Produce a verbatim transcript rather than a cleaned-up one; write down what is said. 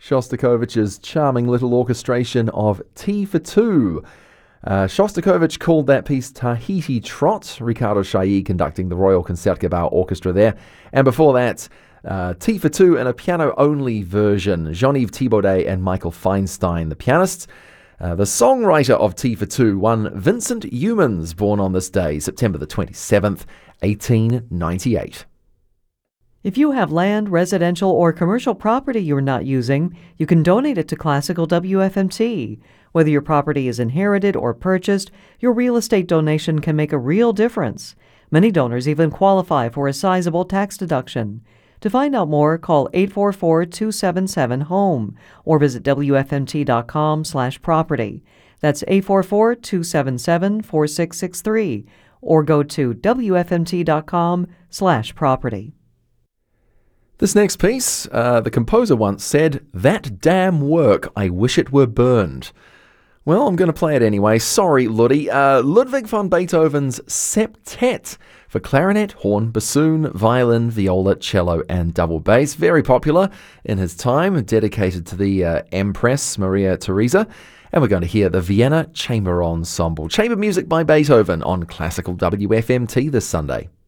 Shostakovich's charming little orchestration of Tea for Two. Uh, Shostakovich called that piece Tahiti Trot, Ricardo Chailly conducting the Royal Concertgebouw Orchestra there. And before that, uh, Tea for Two in a piano-only version, Jean-Yves Thibaudet and Michael Feinstein, the pianists. Uh, the songwriter of Tea for Two, one Vincent Youmans, born on this day, September the twenty-seventh, eighteen ninety-eight. If you have land, residential, or commercial property you're not using, you can donate it to Classical W F M T. Whether your property is inherited or purchased, your real estate donation can make a real difference. Many donors even qualify for a sizable tax deduction. To find out more, call eight four four, two seven seven, HOME or visit W F M T dot com slash property. That's eight four four, two seven seven, four six six three or go to W F M T dot com slash property. This next piece, uh, the composer once said, "That damn work, I wish it were burned." Well, I'm going to play it anyway. Sorry, Luddy. Uh, Ludwig van Beethoven's Septet for clarinet, horn, bassoon, violin, viola, cello, and double bass. Very popular in his time, dedicated to the uh, Empress Maria Theresa. And we're going to hear the Vienna Chamber Ensemble. Chamber music by Beethoven on Classical W F M T this Sunday.